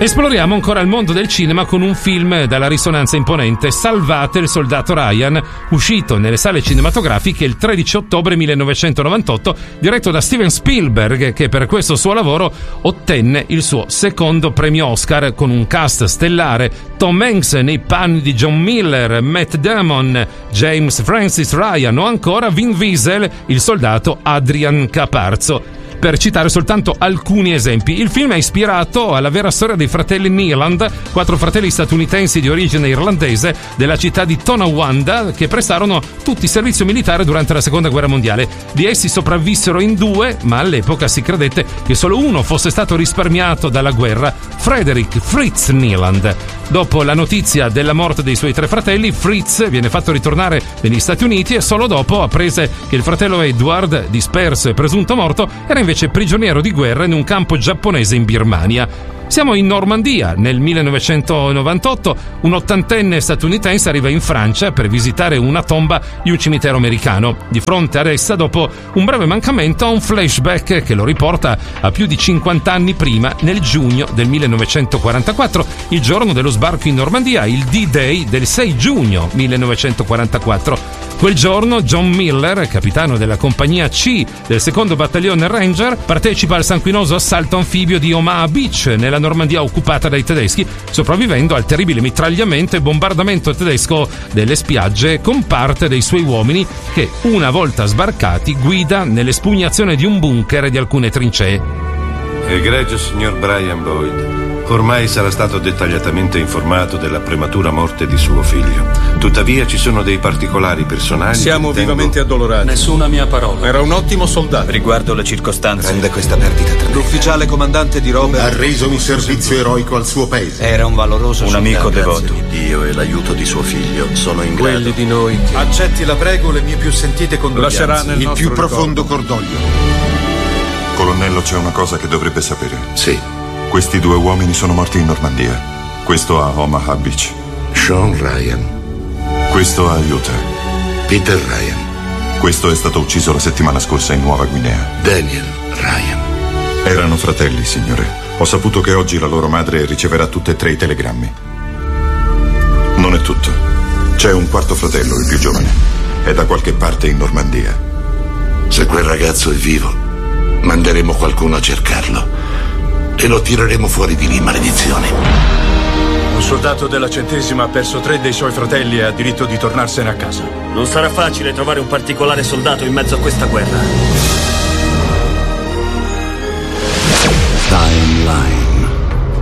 Esploriamo ancora il mondo del cinema con un film dalla risonanza imponente, Salvate il soldato Ryan, uscito nelle sale cinematografiche il 13 ottobre 1998, diretto da Steven Spielberg, che per questo suo lavoro ottenne il suo secondo premio Oscar con un cast stellare: Tom Hanks nei panni di John Miller, Matt Damon, James Francis Ryan o ancora Vin Diesel, il soldato Adrian Caparzo. Per citare soltanto alcuni esempi, il film è ispirato alla vera storia dei fratelli Neeland, 4 fratelli statunitensi di origine irlandese della città di Tonawanda, che prestarono tutti servizio militare durante la seconda guerra mondiale. Di essi sopravvissero in 2, ma all'epoca si credette che solo uno fosse stato risparmiato dalla guerra: Frederick Fritz Neeland. Dopo la notizia della morte dei suoi 3 fratelli, Fritz viene fatto ritornare negli Stati Uniti e solo dopo apprese che il fratello Edward, disperso e presunto morto, era invece prigioniero di guerra in un campo giapponese in Birmania. Siamo in Normandia. Nel 1998 un ottantenne statunitense arriva in Francia per visitare una tomba di un cimitero americano. Di fronte ad essa, dopo un breve mancamento, ha un flashback che lo riporta a più di 50 anni prima, nel giugno del 1944, il giorno dello sbarco in Normandia, il D-Day del 6 giugno 1944. Quel giorno John Miller, capitano della compagnia C del secondo battaglione Ranger, partecipa al sanguinoso assalto anfibio di Omaha Beach, nella Normandia occupata dai tedeschi, sopravvivendo al terribile mitragliamento e bombardamento tedesco delle spiagge con parte dei suoi uomini che, una volta sbarcati, guida nell'espugnazione di un bunker e di alcune trincee. Egregio signor Brian Boyd, ormai sarà stato dettagliatamente informato della prematura morte di suo figlio. Tuttavia ci sono dei particolari personali. Siamo vivamente addolorati. Nessuna mia parola. Era un ottimo soldato. Riguardo le circostanze, Rende questa perdita tremenda. L'ufficiale comandante di Robert ha reso un servizio eroico al suo paese. era un valoroso Un soldato. amico devoto. Dio e l'aiuto di suo figlio sono in grado. quelli di noi che Accetti la prego le mie più sentite condoglianze. lascerà nel Il nostro più profondo ricordo. cordoglio. Colonnello, c'è una cosa che dovrebbe sapere. Sì. Questi 2 uomini sono morti in Normandia. Questo a Omaha Beach. Sean Ryan, Questo a Utah. Peter Ryan, Questo è stato ucciso la settimana scorsa in Nuova Guinea. Daniel Ryan. Erano fratelli, signore. Ho saputo che oggi la loro madre riceverà tutte e 3 i telegrammi. Non è tutto. C'è un 4º fratello, il più giovane. È da qualche parte in Normandia. Se quel ragazzo è vivo, manderemo qualcuno a cercarlo e lo tireremo fuori di lì, maledizione. Un soldato della 100ª ha perso 3 dei suoi fratelli e ha diritto di tornarsene a casa. Non sarà facile trovare un particolare soldato in mezzo a questa guerra. Time